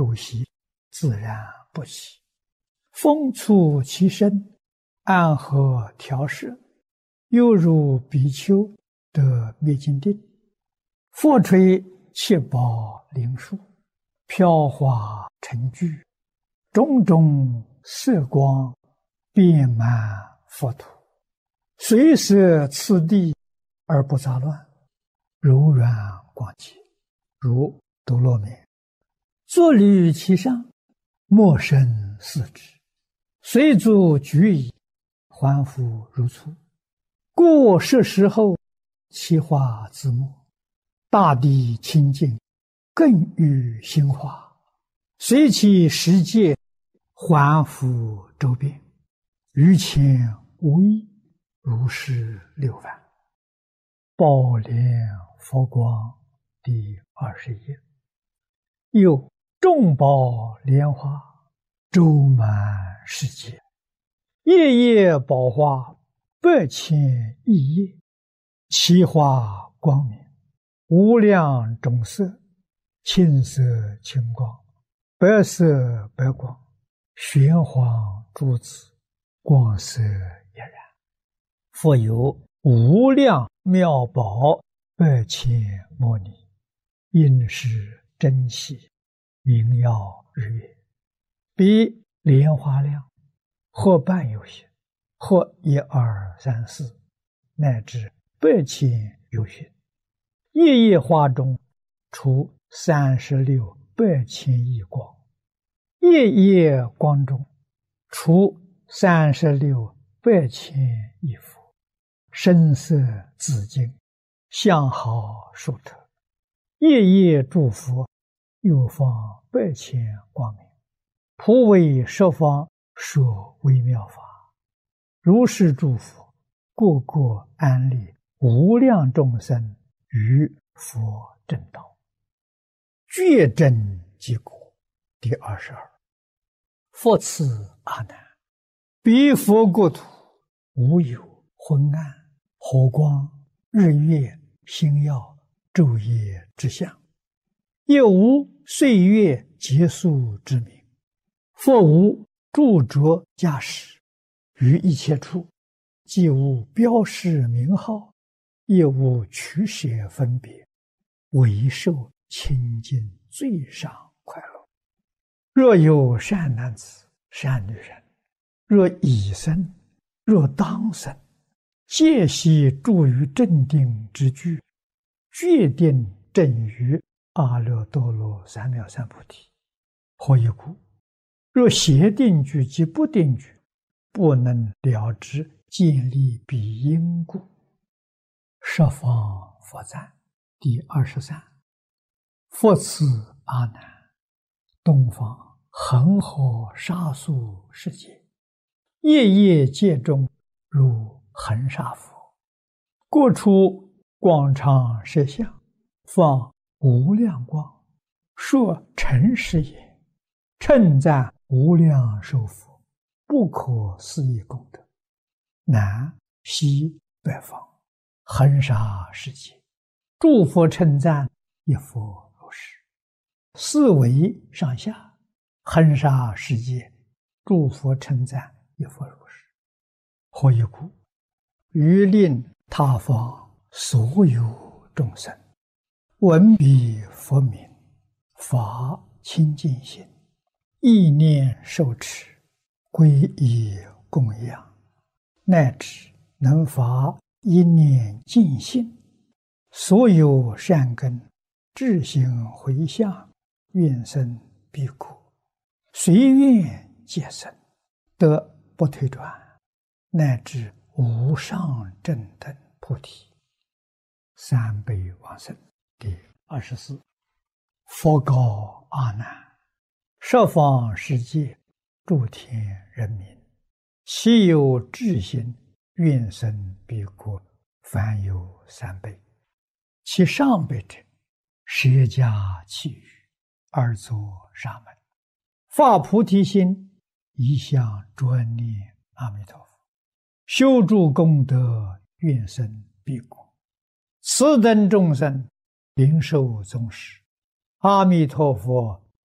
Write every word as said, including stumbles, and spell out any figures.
苟习，自然不起。风促其身，安和调摄，犹如比丘得灭尽定。佛垂七宝灵树，飘华成聚，种种色光遍满佛土，随摄次第而不杂乱，柔软广洁，如多罗面。坐履其上，莫生四肢，随足举矣，还复如初。故是时候，其化自没，大地清净，更欲兴化，随其时节，还复周遍，于前无异，如是六番。宝莲佛光第二十页。又众宝莲花周满世界，夜夜宝花百千亿叶，其花光明，无量种色，青色青光，白色白光，玄黄珠子，光色俨然。复有无量妙宝百千摩尼，应是珍稀，明耀日月，比莲花量，或半有些，或一二三四，乃至百千有些。夜夜花中出三十六百千亿光，夜夜光中出三十六百千亿佛，声色紫金，相好殊特。夜夜诸佛又放百千光明，普为十方说微妙法。如是诸佛，个个安立无量众生于佛正道，觉真即果。第二十二。复次阿难，彼佛国土无有昏暗、火光、日月、星耀、昼夜之相，也无岁月结束之名。佛无著着驾驶，于一切处，既无标示名号，也无取舍分别，唯受清净最上快乐。若有善男子、善女人，若已生，若当生，皆悉住于正定之具，决定正于阿耨多罗三藐三菩提。何以故？若邪定具及不定具，不能了知建立彼因故。十方佛赞第二十三。复次阿难，东方恒河沙数世界，夜夜界中如恒沙佛，各处广长舌相，放无量光，说诚实也，称赞无量寿佛不可思议功德。南西北方恒沙世界，诸佛称赞一佛如是。四维上下恒沙世界，诸佛称赞一佛如是。何以故？于令他方所有众生闻彼佛名，发清净心，意念受持，皈依供养，乃至能发一念净心，所有善根自行回向，愿生彼国，随愿皆生，得不退转，乃至无上正等菩提。三辈往生第二十四。佛告阿难：十方世界诸天人民，其有智心愿生彼国，凡有三辈。其上辈者，舍家弃欲，而作沙门，发菩提心，一向专念阿弥陀佛，修诸功德，愿生彼国。此等众生，领受宗师，阿弥陀佛